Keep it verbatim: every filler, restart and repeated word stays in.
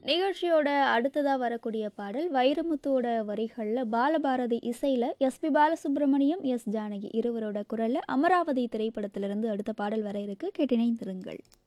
நிகழ்ச்சியோட அடுத்ததா வரக்கூடிய பாடல் வைரமுத்துவோட வரிகள்ல பாலபாரதி இசையில எஸ்பி பாலசுப்ரமணியம், எஸ் ஜானகி இருவரோட குரல்ல அமராவதி திரைப்படத்திலிருந்து அடுத்த பாடல் வர இருக்கு. கேட்டினைந்திருங்கள்.